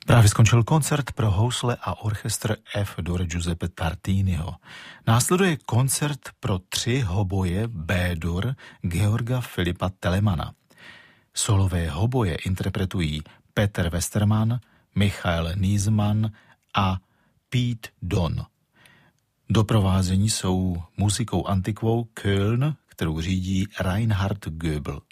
Právě skončil koncert pro housle a orchestr F-dur Giuseppe Tartiniho. Následuje koncert pro 3 hoboje B-dur Georga Filipa Telemana. Solové hoboje interpretují Peter Westermann, Michael Niesmann a Pete Don. Doprovázení jsou muzikou antikvou Köln, kterou řídí Reinhard Göbel.